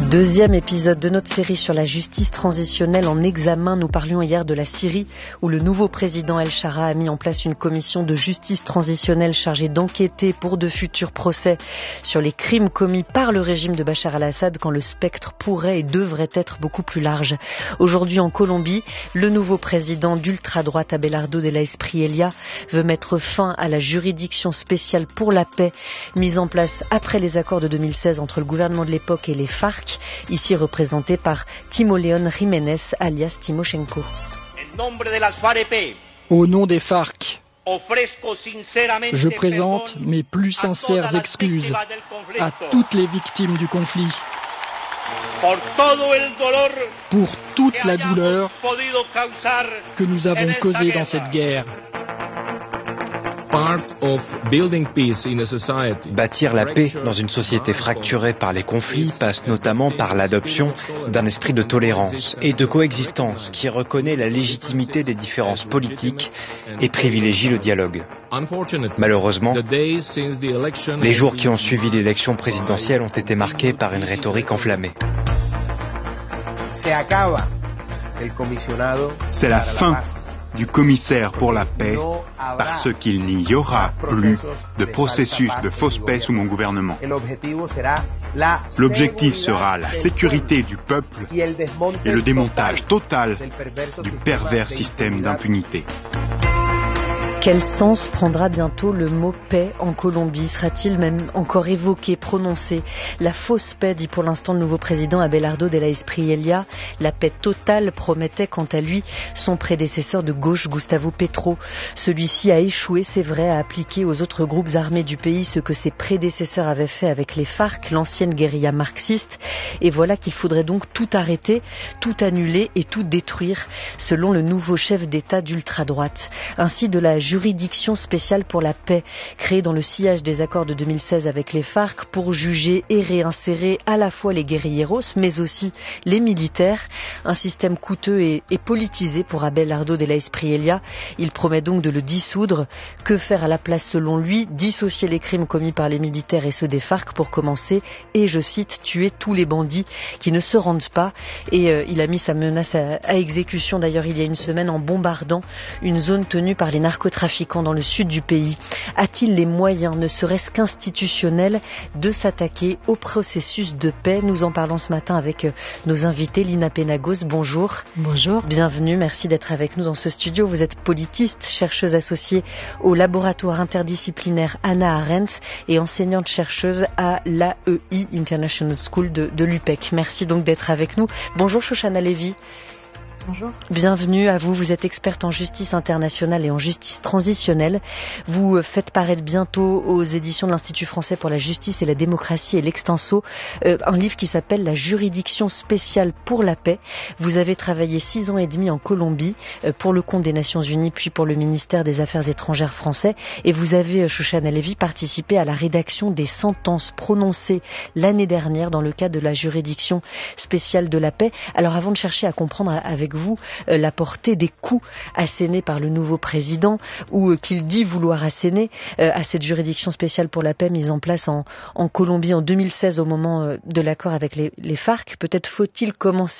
Deuxième épisode de notre série sur la justice transitionnelle en examen. Nous parlions hier de la Syrie où le nouveau président El Shara a mis en place une commission de justice transitionnelle chargée d'enquêter pour de futurs procès sur les crimes commis par le régime de Bachar al-Assad quand le spectre pourrait et devrait être beaucoup plus large. Aujourd'hui en Colombie, le nouveau président d'ultra-droite Abelardo de la Espriella veut mettre fin à la juridiction spéciale pour la paix mise en place après les accords de 2016 entre le gouvernement de l'époque et les FARC, ici représenté par Timo León Jiménez alias Timoshenko. Au nom des FARC, je présente mes plus sincères excuses à toutes les victimes du conflit pour toute la douleur que nous avons causée dans cette guerre. Bâtir la paix dans une société fracturée par les conflits passe notamment par l'adoption d'un esprit de tolérance et de coexistence qui reconnaît la légitimité des différences politiques et privilégie le dialogue. Malheureusement, les jours qui ont suivi l'élection présidentielle ont été marqués par une rhétorique enflammée. C'est la fin du commissaire pour la paix parce qu'il n'y aura plus de processus de fausse paix sous mon gouvernement. L'objectif sera la sécurité du peuple et le démontage total du pervers système d'impunité. Quel sens prendra bientôt le mot paix en Colombie? Sera-t-il même encore évoqué, prononcé? La fausse paix, dit pour l'instant le nouveau président Abelardo de la Espriella. La paix totale promettait quant à lui son prédécesseur de gauche Gustavo Petro. Celui-ci a échoué, c'est vrai, à appliquer aux autres groupes armés du pays ce que ses prédécesseurs avaient fait avec les FARC, l'ancienne guérilla marxiste. Et voilà qu'il faudrait donc tout arrêter, tout annuler et tout détruire, selon le nouveau chef d'État d'ultra-droite. Ainsi de la juridiction spéciale pour la paix, créée dans le sillage des accords de 2016 avec les FARC pour juger et réinsérer à la fois les guérilleros mais aussi les militaires. Un système coûteux et politisé pour Abelardo de la Espriella. Il promet donc de le dissoudre. Que faire à la place selon lui? Dissocier les crimes commis par les militaires et ceux des FARC pour commencer et, je cite, tuer tous les bandits qui ne se rendent pas. Et il a mis sa menace à exécution d'ailleurs il y a une semaine en bombardant une zone tenue par les narcotrafiquants dans le sud du pays. A-t-il les moyens, ne serait-ce qu'institutionnels, de s'attaquer au processus de paix? Nous en parlons ce matin avec nos invités. Lina Penagos, bonjour. Bonjour. Bienvenue, merci d'être avec nous dans ce studio. Vous êtes politiste, chercheuse associée au laboratoire interdisciplinaire Hannah Arendt et enseignante-chercheuse à l'AEI International School de l'UPEC. Merci donc d'être avec nous. Bonjour Shoshana Levy. Bonjour. Bienvenue à vous. Vous êtes experte en justice internationale et en justice transitionnelle. Vous faites paraître bientôt aux éditions de l'Institut français pour la justice et la démocratie et l'Extenso un livre qui s'appelle La juridiction spéciale pour la paix. Vous avez travaillé 6 ans et demi en Colombie pour le compte des Nations Unies puis pour le ministère des Affaires étrangères français. Et vous avez, Shoshana Levy, participé à la rédaction des sentences prononcées l'année dernière dans le cadre de la juridiction spéciale de la paix. Alors avant de chercher à comprendre avec vous la portée des coups assénés par le nouveau président ou qu'il dit vouloir asséner à cette juridiction spéciale pour la paix mise en place en Colombie en 2016 au moment de l'accord avec les FARC. Peut-être faut-il commencer